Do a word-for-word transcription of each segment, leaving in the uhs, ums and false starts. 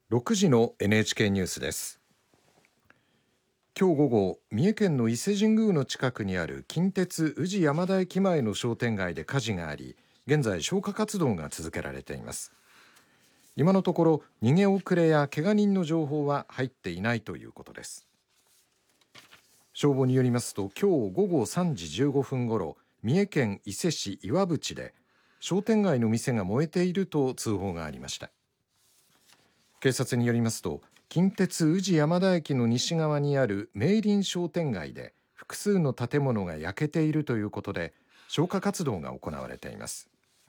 ろくじの エヌエイチケー ニュースです。今日午後、三重県の伊勢神宮の近くにある近鉄宇治山田駅前の商店街で火事があり、現在消火活動が続けられています。今のところ逃げ遅れや怪我人の情報は入っていないということです。消防によりますと、今日午後さんじじゅうごふんごろ、三重県伊勢市岩淵で商店街の店が燃えていると通報がありました。警察によりますと、近鉄宇治山田駅の西側にある明林商店街で複数の建物が焼けているということで、消火活動が行われています。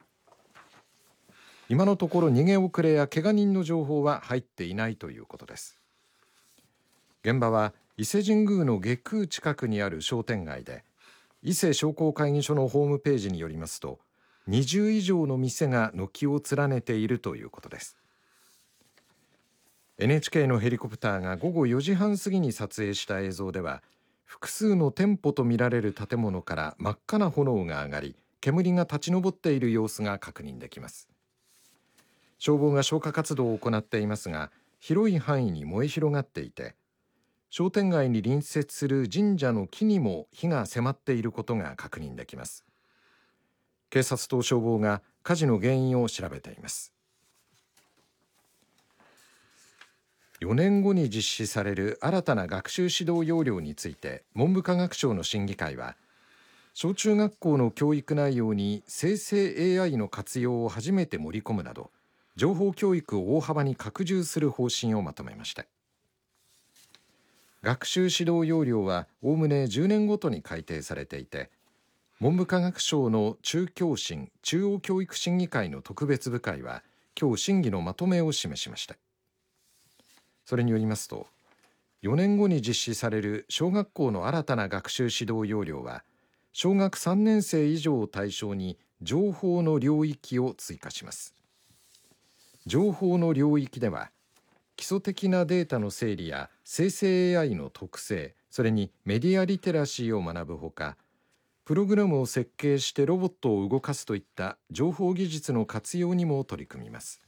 今のところ逃げ遅れや怪我人の情報は入っていないということです。現場は伊勢神宮の外宮近くにある商店街で、伊勢商工会議所のホームページによりますと、にじゅう以上の店が軒を連ねているということです。エヌエイチケー のヘリコプターが午後よじはん過ぎに撮影した映像では、複数の店舗とみられる建物から真っ赤な炎が上がり、煙が立ち上っている様子が確認できます。消防が消火活動を行っていますが、広い範囲に燃え広がっていて、商店街に隣接する神社の木にも火が迫っていることが確認できます。警察と消防が火事の原因を調べています。よねんごに実施される新たな学習指導要領について、文部科学省の審議会は、小中学校の教育内容に生成 エーアイ の活用を初めて盛り込むなど、情報教育を大幅に拡充する方針をまとめました。学習指導要領はおおむねじゅうねんごとに改定されていて、文部科学省の中教審中央教育審議会の特別部会は今日審議のまとめを示しました。それによりますと、よねんごに実施される小学校の新たな学習指導要領は、小学さんねん生以上を対象に情報の領域を追加します。情報の領域では、基礎的なデータの整理や生成 エーアイ の特性、それにメディアリテラシーを学ぶほか、プログラムを設計してロボットを動かすといった情報技術の活用にも取り組みます。